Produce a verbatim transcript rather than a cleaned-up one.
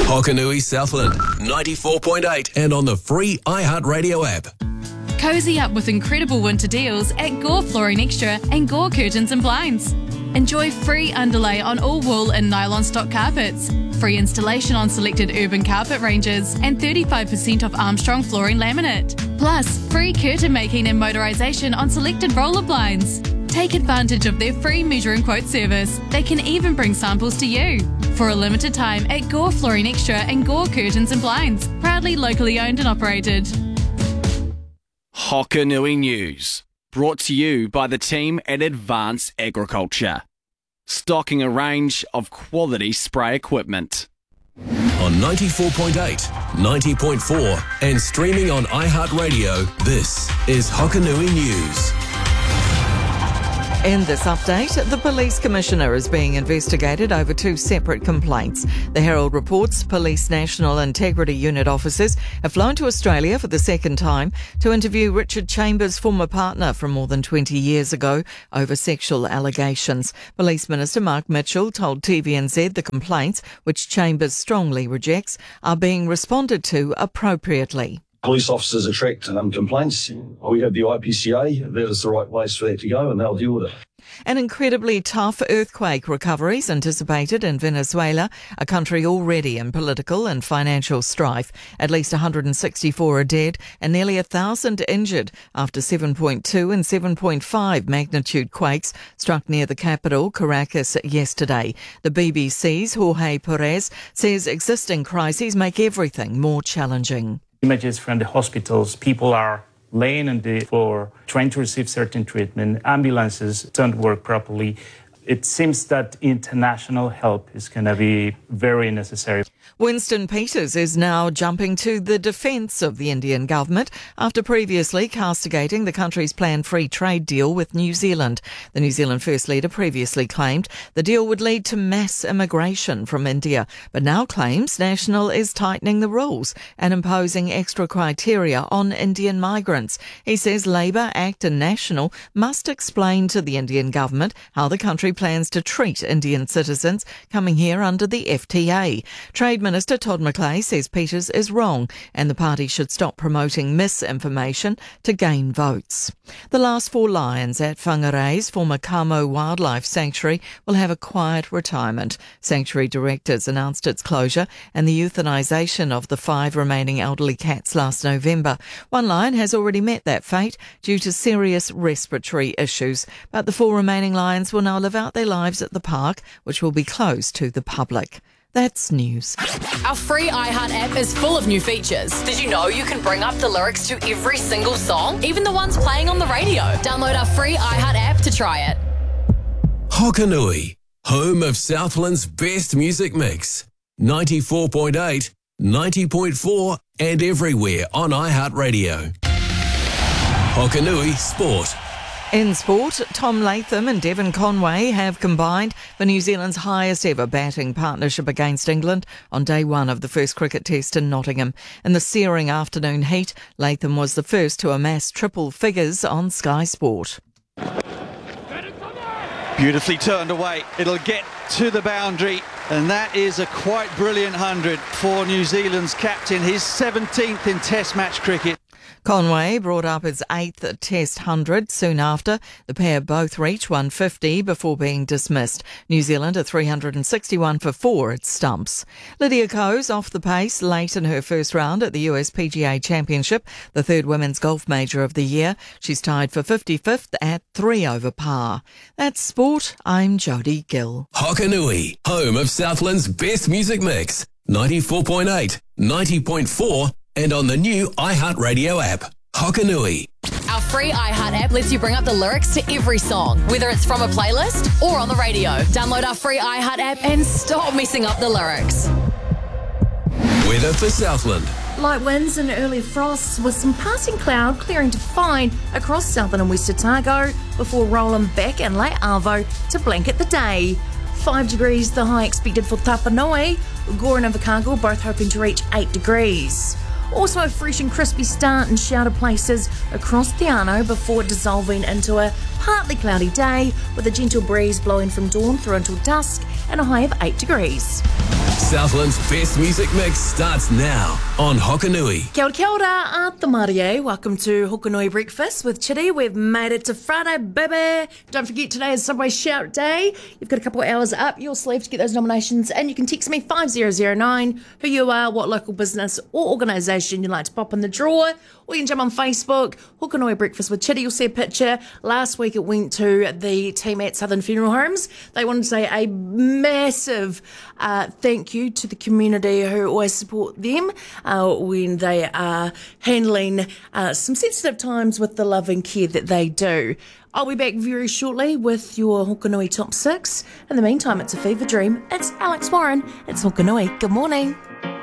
Hokanui Southland, ninety-four point eight, and on the free iHeartRadio app. Cozy up with incredible winter deals at Gore Flooring Extra and Gore Curtains and Blinds. Enjoy free underlay on all wool and nylon stock carpets, free installation on selected urban carpet ranges, and thirty-five percent off Armstrong flooring laminate. Plus, free curtain making and motorisation on selected roller blinds. Take advantage of their free measure and quote service. They can even bring samples to you. For a limited time at Gore Flooring Extra and Gore Curtains and Blinds, proudly locally owned and operated. Hokanui News, brought to you by the team at Advance Agriculture, stocking a range of quality spray equipment. On ninety-four point eight, ninety point four, and streaming on iHeartRadio, this is Hokanui News. In this update, the police commissioner is being investigated over two separate complaints. The Herald reports Police National Integrity Unit officers have flown to Australia for the second time to interview Richard Chambers' former partner from more than twenty years ago over sexual allegations. Police Minister Mark Mitchell told T V N Z the complaints, which Chambers strongly rejects, are being responded to appropriately. Police officers attract um, complaints. We have the I P C A. That is the right place for that to go, and they'll deal with it. An incredibly tough earthquake recovery is anticipated in Venezuela, a country already in political and financial strife. At least one hundred sixty-four are dead and nearly one thousand injured after seven point two and seven point five magnitude quakes struck near the capital, Caracas, yesterday. The B B C's Jorge Perez says existing crises make everything more challenging. Images from the hospitals, people are laying on the floor, trying to receive certain treatment. Ambulances don't work properly. It seems that international help is going to be very necessary. Winston Peters is now jumping to the defence of the Indian government after previously castigating the country's planned free trade deal with New Zealand. The New Zealand First Leader previously claimed the deal would lead to mass immigration from India, but now claims National is tightening the rules and imposing extra criteria on Indian migrants. He says Labour, ACT and National must explain to the Indian government how the country plans to treat Indian citizens coming here under the F T A. Trade Minister Todd McClay says Peters is wrong and the party should stop promoting misinformation to gain votes. The last four lions at Whangarei's former Kamo Wildlife Sanctuary will have a quiet retirement. Sanctuary directors announced its closure and the euthanisation of the five remaining elderly cats last November. One lion has already met that fate due to serious respiratory issues, but the four remaining lions will now live out their lives at the park, which will be closed to the public. That's news. Our free iHeart app is full of new features. Did you know you can bring up the lyrics to every single song, even the ones playing on the radio? Download our free iHeart app to try it. Hokanui, home of Southland's best music mix. ninety-four point eight, ninety point four, and everywhere on iHeartRadio. Hokanui Sport. In sport, Tom Latham and Devon Conway have combined for New Zealand's highest ever batting partnership against England on day one of the first cricket test in Nottingham. In the searing afternoon heat, Latham was the first to amass triple figures on Sky Sport. Beautifully turned away. It'll get to the boundary, and that is a quite brilliant hundred for New Zealand's captain, his seventeenth in Test match cricket. Conway brought up his eighth Test hundred soon after. The pair both reached one fifty before being dismissed. New Zealand are three hundred sixty-one for four at stumps. Lydia Ko's off the pace late in her first round at the U S P G A Championship, the third women's golf major of the year. She's tied for fifty-fifth at three over par. That's sport. I'm Jodie Gill. Hokanui, home of Southland's best music mix. ninety-four point eight, ninety point four, and on the new iHeartRadio app. Hokanui. Our free iHeart app lets you bring up the lyrics to every song, whether it's from a playlist or on the radio. Download our free iHeart app and stop messing up the lyrics. Weather for Southland. Light winds and early frosts with some passing cloud clearing to fine across southern and west Otago before rolling back in late Arvo to blanket the day. Five degrees the high expected for Tapanui. Gore and Invercargill both hoping to reach eight degrees. Also a fresh and crispy start in sheltered places across Te Anau before dissolving into a partly cloudy day with a gentle breeze blowing from dawn through until dusk and a high of eight degrees. Southland's best music mix starts now on Hokanui. Kia ora, kia ora, ata marie. Welcome to Hokanui Breakfast with Chitty. We've made it to Friday, baby. Don't forget today is Subway Shout Day. You've got a couple of hours up your sleeve to get those nominations, and you can text me five zero zero nine who you are, what local business or organisation you'd like to pop in the draw, or you can jump on Facebook, Hokanui Breakfast with Chitty. You'll see a picture. Last week it went to the team at Southern Funeral Homes. They wanted to say a massive uh, thank you to the community who always support them uh, when they are handling uh, some sensitive times with the love and care that they do. I'll be back very shortly with your Hokanui Top six. In the meantime, it's a fever dream. It's Alex Warren. It's Hokanui. Good morning.